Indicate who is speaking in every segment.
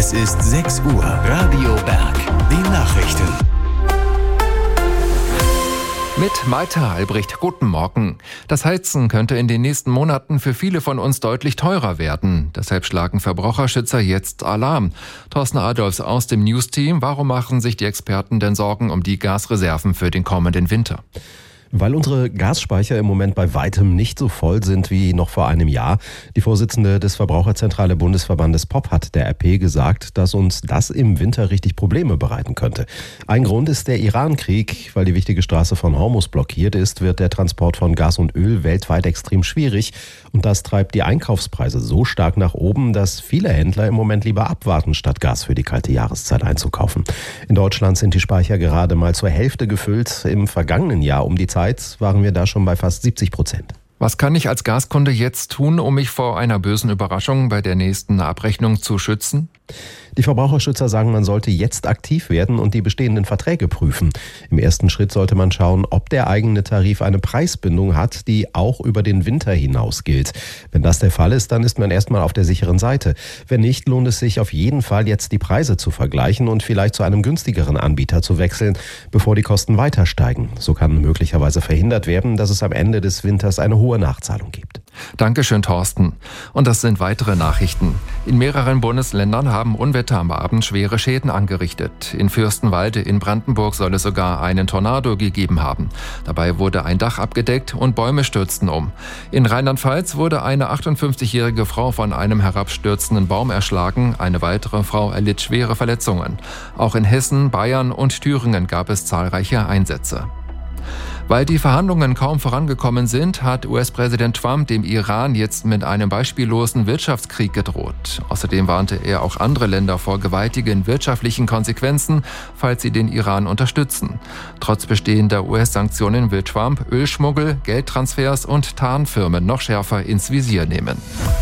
Speaker 1: Es ist 6 Uhr. Radio Berg. Die Nachrichten.
Speaker 2: Mit Maita Albrecht, guten Morgen. Das Heizen könnte in den nächsten Monaten für viele von uns deutlich teurer werden. Deshalb schlagen Verbraucherschützer jetzt Alarm. Thorsten Adolfs aus dem News-Team. Warum machen sich die Experten denn Sorgen um die Gasreserven für den kommenden Winter?
Speaker 3: Weil unsere Gasspeicher im Moment bei weitem nicht so voll sind wie noch vor einem Jahr. Die Vorsitzende des Verbraucherzentrale Bundesverbandes POP hat der RP gesagt, dass uns das im Winter richtig Probleme bereiten könnte. Ein Grund ist der Iran-Krieg. Weil die wichtige Straße von Hormuz blockiert ist, wird der Transport von Gas und Öl weltweit extrem schwierig. Und das treibt die Einkaufspreise so stark nach oben, dass viele Händler im Moment lieber abwarten, statt Gas für die kalte Jahreszeit einzukaufen. In Deutschland sind die Speicher gerade mal zur Hälfte gefüllt. Im vergangenen Jahr um die Zeit waren wir da schon bei fast 70%.
Speaker 2: Was kann ich als Gaskunde jetzt tun, um mich vor einer bösen Überraschung bei der nächsten Abrechnung zu schützen?
Speaker 3: Die Verbraucherschützer sagen, man sollte jetzt aktiv werden und die bestehenden Verträge prüfen. Im ersten Schritt sollte man schauen, ob der eigene Tarif eine Preisbindung hat, die auch über den Winter hinaus gilt. Wenn das der Fall ist, dann ist man erstmal auf der sicheren Seite. Wenn nicht, lohnt es sich auf jeden Fall jetzt die Preise zu vergleichen und vielleicht zu einem günstigeren Anbieter zu wechseln, bevor die Kosten weiter steigen. So kann möglicherweise verhindert werden, dass es am Ende des Winters eine hohe Nachzahlung gibt.
Speaker 2: Dankeschön, Thorsten. Und das sind weitere Nachrichten. In mehreren Bundesländern haben Unwetter am Abend schwere Schäden angerichtet. In Fürstenwalde in Brandenburg soll es sogar einen Tornado gegeben haben. Dabei wurde ein Dach abgedeckt und Bäume stürzten um. In Rheinland-Pfalz wurde eine 58-jährige Frau von einem herabstürzenden Baum erschlagen. Eine weitere Frau erlitt schwere Verletzungen. Auch in Hessen, Bayern und Thüringen gab es zahlreiche Einsätze. Weil die Verhandlungen kaum vorangekommen sind, hat US-Präsident Trump dem Iran jetzt mit einem beispiellosen Wirtschaftskrieg gedroht. Außerdem warnte er auch andere Länder vor gewaltigen wirtschaftlichen Konsequenzen, falls sie den Iran unterstützen. Trotz bestehender US-Sanktionen will Trump Ölschmuggel, Geldtransfers und Tarnfirmen noch schärfer ins Visier nehmen.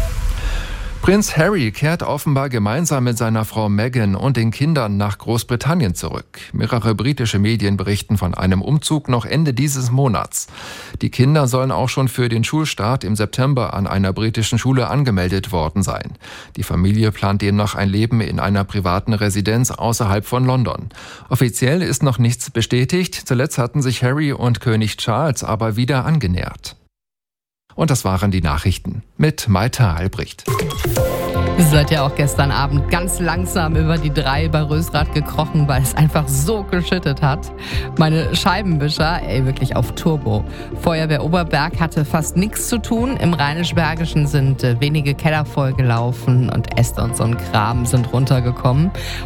Speaker 2: Prinz Harry kehrt offenbar gemeinsam mit seiner Frau Meghan und den Kindern nach Großbritannien zurück. Mehrere britische Medien berichten von einem Umzug noch Ende dieses Monats. Die Kinder sollen auch schon für den Schulstart im September an einer britischen Schule angemeldet worden sein. Die Familie plant demnach ein Leben in einer privaten Residenz außerhalb von London. Offiziell ist noch nichts bestätigt. Zuletzt hatten sich Harry und König Charles aber wieder angenähert. Und das waren die Nachrichten mit Maita Albrecht.
Speaker 4: Ihr seid ja auch gestern Abend ganz langsam über die 3 bei Rösrath gekrochen, weil es einfach so geschüttet hat. Meine Scheibenwischer, wirklich auf Turbo. Feuerwehr Oberberg hatte fast nichts zu tun. Im Rheinisch-Bergischen sind wenige Keller vollgelaufen und Äste und so ein Kram sind runtergekommen.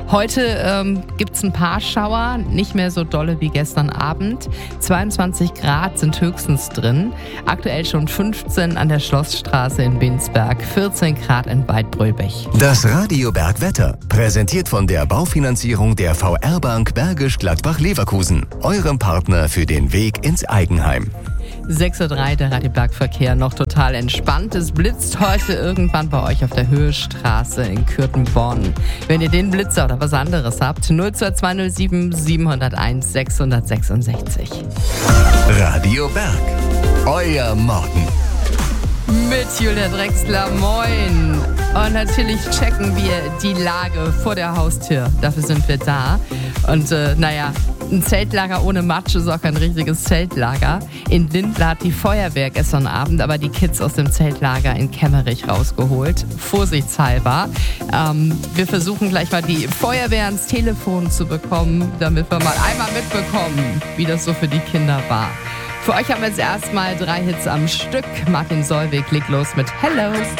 Speaker 4: Heute gibt's ein paar Schauer, nicht mehr so dolle wie gestern Abend. 22 Grad sind höchstens drin. Aktuell schon 15 an der Schlossstraße in Binsberg, 14 Grad in Weidbröl.
Speaker 1: Das Radio Berg Wetter, präsentiert von der Baufinanzierung der VR-Bank Bergisch Gladbach-Leverkusen, eurem Partner für den Weg ins Eigenheim.
Speaker 4: 6:03 Uhr, der Radio Berg Verkehr noch total entspannt. Es blitzt heute irgendwann bei euch auf der Höhestraße in Kürtenborn. Wenn ihr den Blitzer oder was anderes habt, 02207 701 666.
Speaker 1: Radio Berg, euer Morgen.
Speaker 4: Mit Julia Drexler, moin. Und natürlich checken wir die Lage vor der Haustür. Dafür sind wir da. Und ein Zeltlager ohne Matsch ist auch kein richtiges Zeltlager. In Lindlar hat die Feuerwehr gestern Abend aber die Kids aus dem Zeltlager in Kemmerich rausgeholt. Vorsichtshalber. Wir versuchen gleich mal die Feuerwehr ans Telefon zu bekommen, damit wir mal einmal mitbekommen, wie das so für die Kinder war. Für euch haben wir jetzt erstmal 3 Hits am Stück. Martin Solveig legt los mit Hello.